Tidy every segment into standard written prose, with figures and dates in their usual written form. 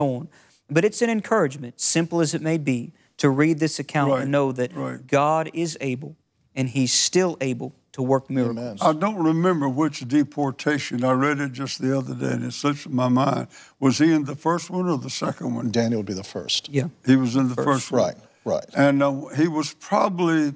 on. But it's an encouragement, simple as it may be, to read this account and know that God is able, and He's still able to work miracles. I don't remember which deportation. I read it just the other day, and it slips in my mind. Was he in the first one or the second one? Daniel would be the first. Yeah. He was in the first one. Right. And he was probably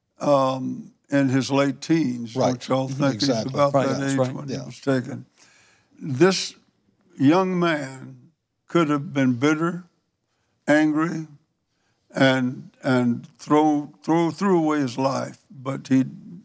in his late teens, which y'all think he's about that age when he was taken. This young man could have been bitter, angry, and threw away his life, but he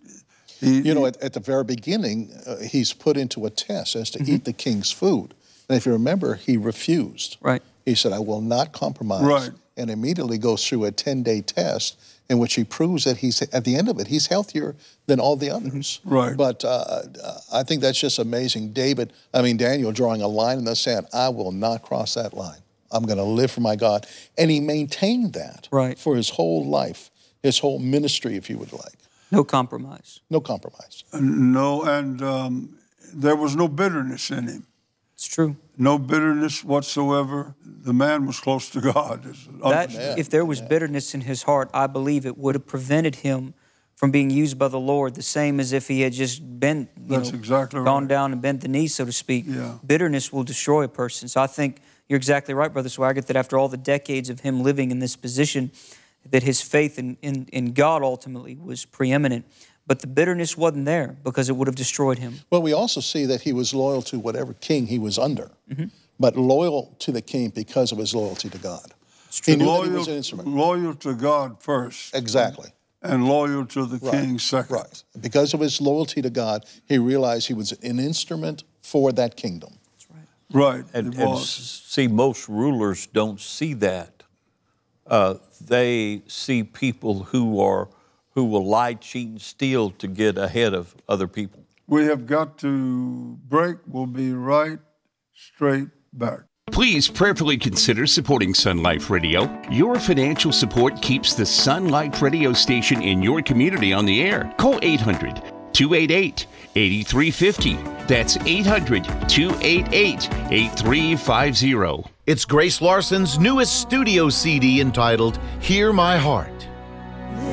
at the very beginning, he's put into a test as to eat the king's food. And if you remember, he refused. Right. He said, I will not compromise. Right. And immediately goes through a 10-day test in which he proves that he's, at the end of it, he's healthier than all the others. Right. But I think that's just amazing. Daniel drawing a line in the sand, I will not cross that line. I'm going to live for my God. And he maintained that for his whole life, his whole ministry, if you would like. No compromise. No compromise. No, and there was no bitterness in him. It's true. No bitterness whatsoever. The man was close to God. If there was bitterness in his heart, I believe it would have prevented him from being used by the Lord, the same as if he had just been, gone down and bent the knee, so to speak. Yeah. Bitterness will destroy a person. So I think you're exactly right, Brother Swaggart, that after all the decades of him living in this position, that his faith in God ultimately was preeminent. But the bitterness wasn't there because it would have destroyed him. Well, we also see that he was loyal to whatever king he was under, but loyal to the king because of his loyalty to God. He knew that he was an instrument. Loyal to God first. Exactly. And loyal to the king second. Right. Because of his loyalty to God, he realized he was an instrument for that kingdom. That's right. Right. And see, most rulers don't see that. They see people who will lie, cheat, and steal to get ahead of other people. We have got to break. We'll be right straight back. Please prayerfully consider supporting Sun Life Radio. Your financial support keeps the Sun Life Radio station in your community on the air. Call 800-288-8350. That's 800-288-8350. It's Grace Larson's newest studio CD entitled Hear My Heart.